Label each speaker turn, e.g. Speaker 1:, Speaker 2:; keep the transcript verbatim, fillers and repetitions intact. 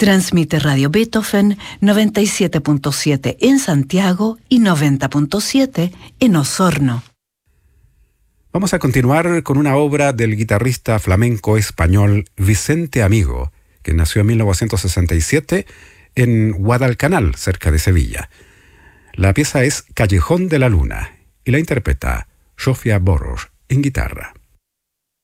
Speaker 1: Transmite Radio Beethoven noventa y siete punto siete en Santiago y noventa punto siete en Osorno.
Speaker 2: Vamos a continuar con una obra del guitarrista flamenco español Vicente Amigo, que nació en mil novecientos sesenta y siete en Guadalcanal, cerca de Sevilla. La pieza es Callejón de la Luna y la interpreta Sofía Boros en guitarra.